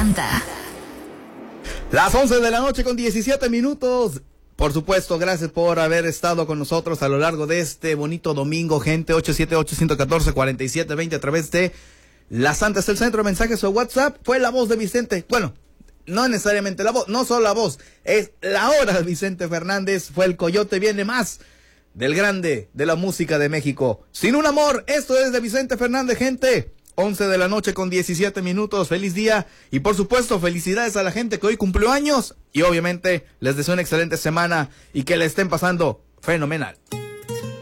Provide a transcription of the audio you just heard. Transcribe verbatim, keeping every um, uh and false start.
encanta. Las once de la noche con diecisiete minutos. Por supuesto, gracias por haber estado con nosotros a lo largo de este bonito domingo, gente. ocho siete ocho, uno cuatro, cuatro siete dos cero a través de La Santa es el centro de mensajes o WhatsApp. Fue la voz de Vicente. Bueno, no necesariamente la voz, no solo la voz, es la hora de Vicente Fernández. Fue el Coyote, viene más del grande de la música de México. Sin un amor, esto es de Vicente Fernández, gente. once de la noche con diecisiete minutos, feliz día y por supuesto felicidades a la gente que hoy cumplió años y obviamente les deseo una excelente semana y que la estén pasando fenomenal.